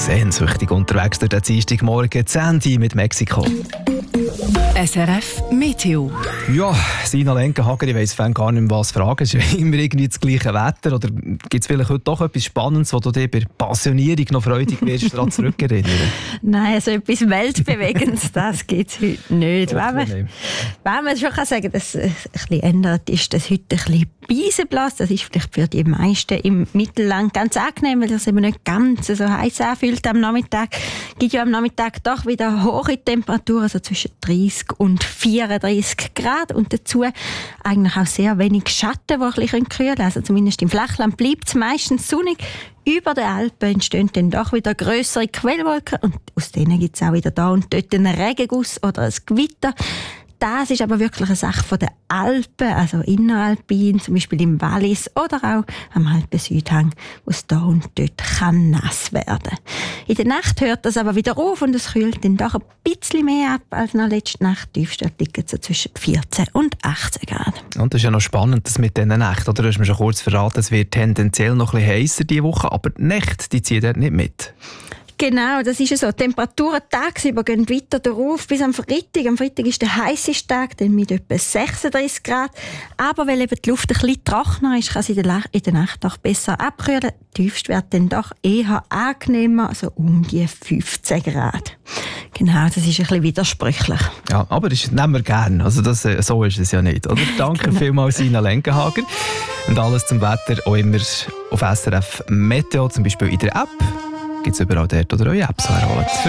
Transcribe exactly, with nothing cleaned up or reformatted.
sehnsüchtig unterwegs durch den Dienstagmorgen, Sandy mit Mexiko. S R F Meteo. Ja, Sina Lenkenhager, ich weiss gar nicht mehr, was fragen. Es ist immer irgendwie das gleiche Wetter. Oder gibt es vielleicht heute doch etwas Spannendes, wo du dir bei Passionierung noch freudig wirst, daran zurückerinnern? Nein, also etwas Weltbewegendes, das gibt es heute nicht. Doch, wenn, man, nicht. wenn man schon kann sagen kann, dass es ein bisschen ändert, ist das heute ein bisschen Beisenblass. Das ist vielleicht für die meisten im Mittelland ganz angenehm, weil es eben nicht ganz so heiß anfühlt am Nachmittag. Es gibt ja am Nachmittag doch wieder hohe Temperaturen, also zwischen dreißig und vierunddreißig Grad. Und dazu eigentlich auch sehr wenig Schatten, die ein bisschen kühlen können. Also zumindest im Flachland bleibt es meistens sonnig. Über den Alpen entstehen dann doch wieder grössere Quellwolken und aus denen gibt es auch wieder da und dort einen Regenguss oder ein Gewitter. Das ist aber wirklich eine Sache der Alpen, also inneralpin, zum Beispiel im Wallis oder auch am Alpensüdhang, wo es da und dort kann nass werden. In der Nacht hört das aber wieder auf und es kühlt dann doch ein bisschen mehr ab als noch letzte Nacht. Tiefstwert liegen so zwischen vierzehn und achtzehn Grad. Und das ist ja noch spannend, das mit diesen Nächten. Oder? Du hast mir schon kurz verraten, es wird tendenziell noch ein bisschen heißer diese Woche, aber die Nächte, die ziehen dort nicht mit. Genau, das ist ja so. Die Temperaturen tagsüber gehen weiter darauf bis am Freitag. Am Freitag ist der heisseste Tag, dann mit etwa sechsunddreißig Grad. Aber weil eben die Luft ein bisschen trockener ist, kann sie in der Nacht auch besser abkühlen. Die Tiefstwerte dann doch eher angenehmer, also um die fünfzehn Grad. Genau, das ist ein bisschen widersprüchlich. Ja, aber das nehmen wir gerne. Also das, so ist es ja nicht. Oder? Danke genau. vielmals, Sina Lenkenhager. Und alles zum Wetter auch immer auf S R F Meteo, zum Beispiel in der App. Gibt es überall dort oder eure Apps herholen.